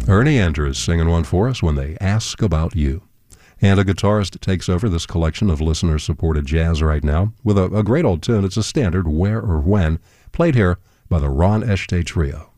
Ernie Andrews singing one for us, When They Ask About You. And a guitarist takes over this collection of listener-supported jazz right now with a great old tune. It's a standard, Where or When, played here by the Ron Eschte Trio.